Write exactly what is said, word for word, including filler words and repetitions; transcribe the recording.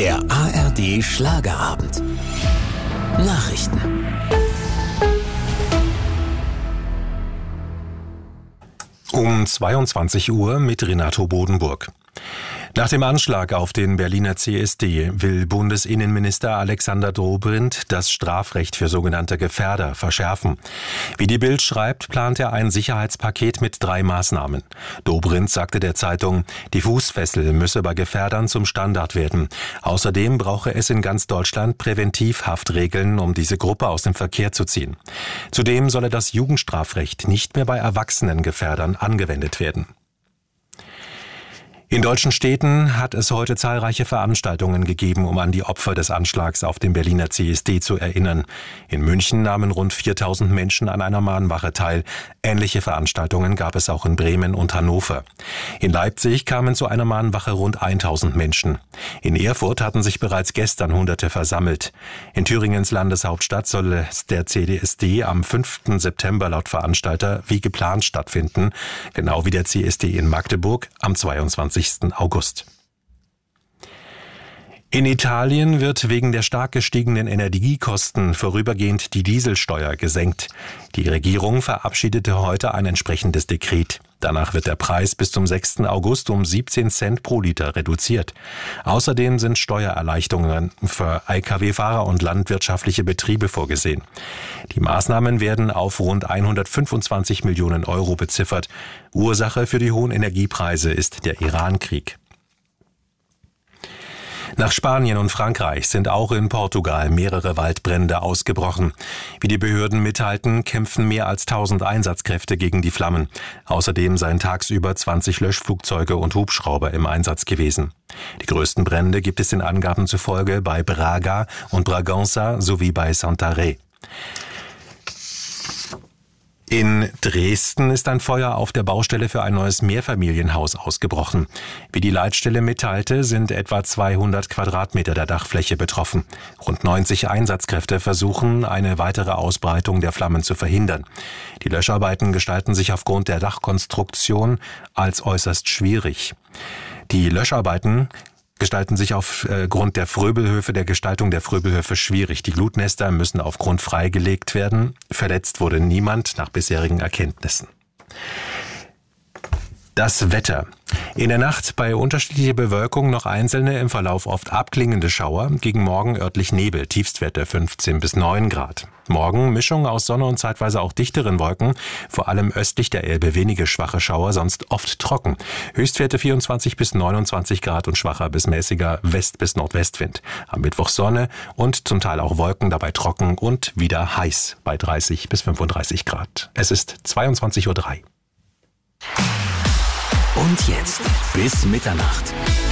Der A R D Schlagerabend. Nachrichten. Um zweiundzwanzig Uhr mit Renato Bodenburg. Nach dem Anschlag auf den Berliner C S D will Bundesinnenminister Alexander Dobrindt das Strafrecht für sogenannte Gefährder verschärfen. Wie die Bild schreibt, plant er ein Sicherheitspaket mit drei Maßnahmen. Dobrindt sagte der Zeitung, die Fußfessel müsse bei Gefährdern zum Standard werden. Außerdem brauche es in ganz Deutschland Präventivhaftregeln, um diese Gruppe aus dem Verkehr zu ziehen. Zudem solle das Jugendstrafrecht nicht mehr bei erwachsenen Gefährdern angewendet werden. In deutschen Städten hat es heute zahlreiche Veranstaltungen gegeben, um an die Opfer des Anschlags auf dem Berliner C S D zu erinnern. In München nahmen rund viertausend Menschen an einer Mahnwache teil. Ähnliche Veranstaltungen gab es auch in Bremen und Hannover. In Leipzig kamen zu einer Mahnwache rund tausend Menschen. In Erfurt hatten sich bereits gestern Hunderte versammelt. In Thüringens Landeshauptstadt soll der C S D am fünften September laut Veranstalter wie geplant stattfinden, genau wie der C S D in Magdeburg am zweiundzwanzigsten August. In Italien wird wegen der stark gestiegenen Energiekosten vorübergehend die Dieselsteuer gesenkt. Die Regierung verabschiedete heute ein entsprechendes Dekret. Danach wird der Preis bis zum sechsten August um siebzehn Cent pro Liter reduziert. Außerdem sind Steuererleichterungen für L K W-Fahrer und landwirtschaftliche Betriebe vorgesehen. Die Maßnahmen werden auf rund hundertfünfundzwanzig Millionen Euro beziffert. Ursache für die hohen Energiepreise ist der Iran-Krieg. Nach Spanien und Frankreich sind auch in Portugal mehrere Waldbrände ausgebrochen. Wie die Behörden mitteilten, kämpfen mehr als tausend Einsatzkräfte gegen die Flammen. Außerdem seien tagsüber zwanzig Löschflugzeuge und Hubschrauber im Einsatz gewesen. Die größten Brände gibt es den Angaben zufolge bei Braga und Bragança sowie bei Santarém. In Dresden ist ein Feuer auf der Baustelle für ein neues Mehrfamilienhaus ausgebrochen. Wie die Leitstelle mitteilte, sind etwa zweihundert Quadratmeter der Dachfläche betroffen. Rund neunzig Einsatzkräfte versuchen, eine weitere Ausbreitung der Flammen zu verhindern. Die Löscharbeiten gestalten sich aufgrund der Dachkonstruktion als äußerst schwierig. Die Löscharbeiten gestalten sich aufgrund der Fröbelhöfe, der Gestaltung der Fröbelhöfe schwierig. Die Glutnester müssen auf Grund freigelegt werden. Verletzt wurde niemand nach bisherigen Erkenntnissen. Das Wetter. In der Nacht bei unterschiedlicher Bewölkung noch einzelne, im Verlauf oft abklingende Schauer. Gegen Morgen örtlich Nebel, Tiefstwerte fünfzehn bis neun Grad. Morgen Mischung aus Sonne und zeitweise auch dichteren Wolken. Vor allem östlich der Elbe wenige schwache Schauer, sonst oft trocken. Höchstwerte vierundzwanzig bis neunundzwanzig Grad und schwacher bis mäßiger West- bis Nordwestwind. Am Mittwoch Sonne und zum Teil auch Wolken, dabei trocken und wieder heiß bei dreißig bis fünfunddreißig Grad. Es ist zweiundzwanzig Uhr drei. Und jetzt bis Mitternacht.